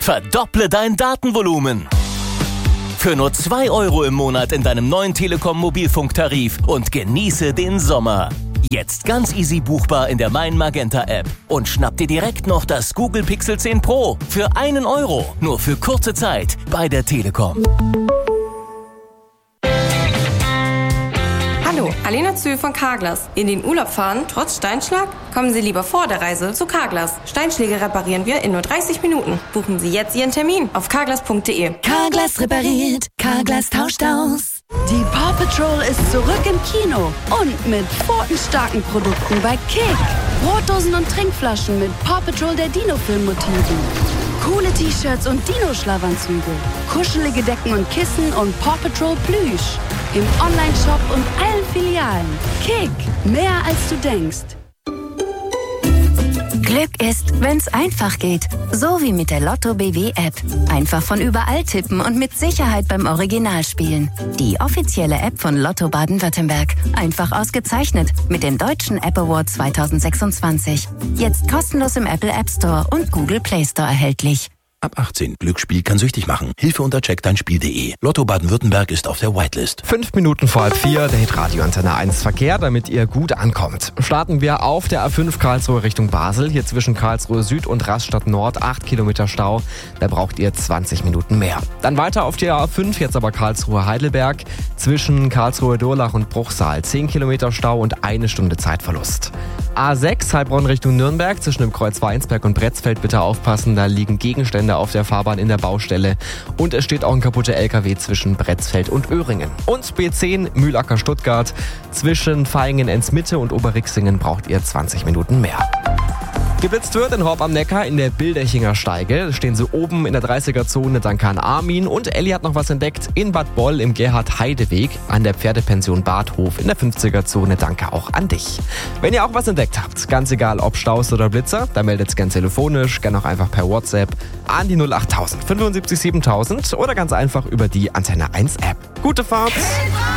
Verdopple dein Datenvolumen. Für nur 2 € im Monat in deinem neuen Telekom-Mobilfunktarif und genieße den Sommer. Jetzt ganz easy buchbar in der Mein Magenta App. Und schnapp dir direkt noch das Google Pixel 10 Pro für 1 €. Nur für kurze Zeit bei der Telekom. Hallo, Alena Zühl von Carglass. In den Urlaub fahren, trotz Steinschlag? Kommen Sie lieber vor der Reise zu Carglass. Steinschläge reparieren wir in nur 30 Minuten. Buchen Sie jetzt Ihren Termin auf carglass.de. Carglass repariert, Carglass tauscht aus. Die Paw Patrol ist zurück im Kino und mit pfotenstarken Produkten bei Kick. Brotdosen und Trinkflaschen mit Paw Patrol der Dino-Film-Motiven. Coole T-Shirts und Dino-Schlafanzüge. Kuschelige Decken und Kissen und Paw Patrol Plüsch. Im Onlineshop und allen Filialen. Kick, mehr als du denkst. Glück ist, wenn's einfach geht. So wie mit der Lotto BW App. Einfach von überall tippen und mit Sicherheit beim Original spielen. Die offizielle App von Lotto Baden-Württemberg. Einfach ausgezeichnet mit dem Deutschen App Award 2026. Jetzt kostenlos im Apple App Store und Google Play Store erhältlich. Ab 18. Glücksspiel kann süchtig machen. Hilfe unter checkdeinspiel.de. Lotto Baden-Württemberg ist auf der Whitelist. 5 Minuten vor halb 4, der Hitradio Antenne 1 Verkehr, damit ihr gut ankommt. Starten wir auf der A5 Karlsruhe Richtung Basel. Hier zwischen Karlsruhe Süd und Rastatt Nord 8 Kilometer Stau. Da braucht ihr 20 Minuten mehr. Dann weiter auf der A5, jetzt aber Karlsruhe Heidelberg. Zwischen Karlsruhe Durlach und Bruchsal 10 Kilometer Stau und 1 Stunde Zeitverlust. A6 Heilbronn Richtung Nürnberg. Zwischen dem Kreuz Weinsberg und Bretzfeld bitte aufpassen. Da liegen Gegenstände auf der Fahrbahn in der Baustelle. Und es steht auch ein kaputter LKW zwischen Bretzfeld und Öhringen. Und B10 Mühlacker Stuttgart. Zwischen Vaihingen-Ensmitte und Oberrixingen braucht ihr 20 Minuten mehr. Geblitzt wird in Horb am Neckar in der Bilderchinger Steige. Da stehen sie oben in der 30er-Zone. Danke an Armin. Und Elli hat noch was entdeckt in Bad Boll im Gerhard-Heide-Weg an der Pferdepension Badhof in der 50er-Zone. Danke auch an dich. Wenn ihr auch was entdeckt habt, ganz egal ob Staus oder Blitzer, dann meldet es gern telefonisch, gern auch einfach per WhatsApp an die 08000 75 7000 oder ganz einfach über die Antenne 1 App. Gute Fahrt!